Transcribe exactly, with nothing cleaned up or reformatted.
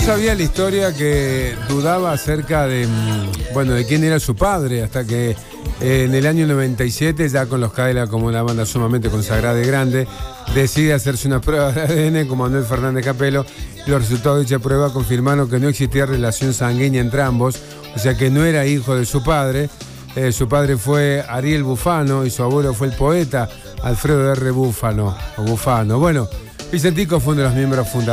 sabía la historia que dudaba acerca de, bueno, de quién era su padre, hasta que eh, en el año noventa y siete, ya con los Cadillacs como una banda sumamente consagrada y grande, decide hacerse una prueba de A D N con Manuel Fernández Capelo, y los resultados de dicha prueba confirmaron que no existía relación sanguínea entre ambos, o sea que no era hijo de su padre. Eh, su padre fue Ariel Bufano y su abuelo fue el poeta Alfredo R. Bufano, o Bufano. Bueno, Vicentico fue uno de los miembros fundadores